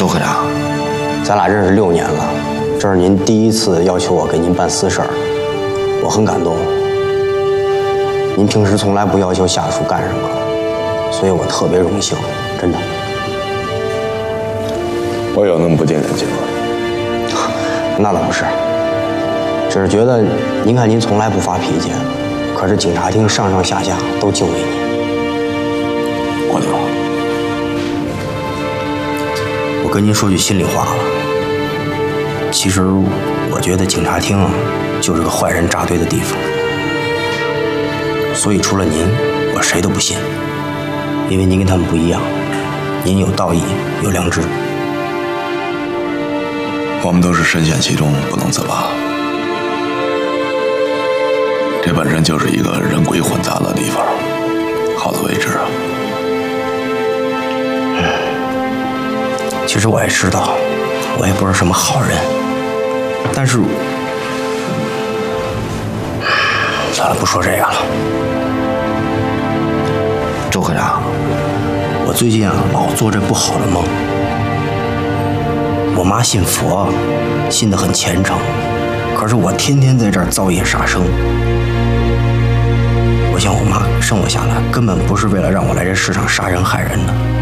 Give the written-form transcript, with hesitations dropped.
周科长， 咱俩认识6年了，这是您第一次要求我给您办私事儿，我很感动。您平时从来不要求下属干什么，所以我特别荣幸，真的。 我有那么不近人情吗？ 那倒不是，只是觉得您看您从来不发脾气，可是警察厅上上下下都敬畏你。 国领， 我跟您说句心里话吧，其实我觉得警察厅就是个坏人扎堆的地方，所以除了您，我谁都不信，因为您跟他们不一样，您有道义，有良知。 我们都是深陷其中，不能自拔。这本身就是一个人鬼混杂的地方，好自为之啊。 其实我也知道，我也不是什么好人，但是，算了，不说这个了。 周科长， 我最近老做这不好的梦。我妈信佛，信得很虔诚，可是我天天在这儿造业杀生。我想我妈生我下来，根本不是为了让我来这世上杀人害人的。